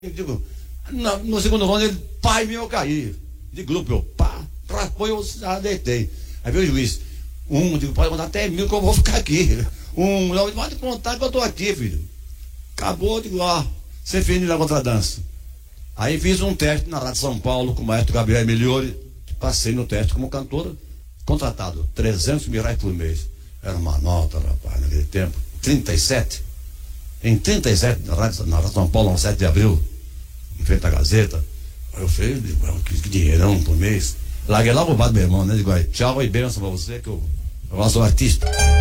Eu digo, no segundo round ele, pai meu, eu caí. De grupo, eu, pá, foi, eu já deitei. Aí veio o juiz, digo, pode contar até 1000 que eu vou ficar aqui. Não, pode contar que eu tô aqui, filho. Acabou, digo, você fez na contradança. Aí fiz um teste na Rádio São Paulo com o maestro Gabriel Emiliori, passei no teste como cantor, contratado, R$300.000 por mês. Era uma nota, rapaz, naquele tempo. 37. Em 37, na Rádio São Paulo, no 7 de abril, em frente à Gazeta. Aí eu falei, que dinheirão por mês. Larguei lá pro bar do meu irmão, né? Digo, tchau e bênção pra você, que eu sou artista.